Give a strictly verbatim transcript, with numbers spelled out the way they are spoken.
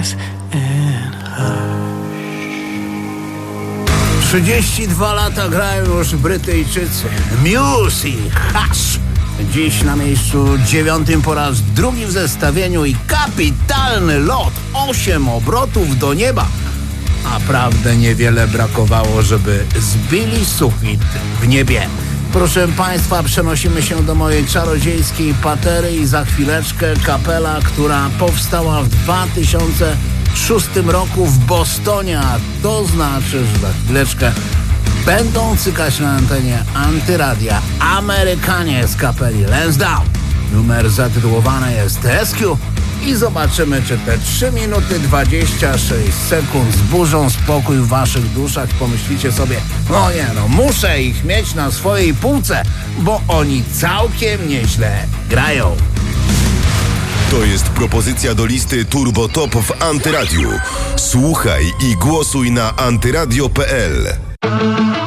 silence and trzydzieści dwa lata grają już Brytyjczycy. Muse i Hush. Dziś na miejscu dziewiątym po raz drugi w zestawieniu i kapitalny lot. Osiem obrotów do nieba. Naprawdę niewiele brakowało, żeby zbili sufit w niebie. Proszę Państwa, przenosimy się do mojej czarodziejskiej patery i za chwileczkę kapela, która powstała w dwa tysiące szóstym roku w Bostonie, a to znaczy, że za chwileczkę będą cykać na antenie Antyradia Amerykanie z kapeli Lance Down. Numer zatytułowany jest Rescue i zobaczymy, czy te trzy minuty dwadzieścia sześć sekund zburzą spokój w waszych duszach. Pomyślicie sobie, no nie no, muszę ich mieć na swojej półce, bo oni całkiem nieźle grają. To jest propozycja do listy Turbo Top w Antyradiu. Słuchaj i głosuj na antyradio kropka pe el.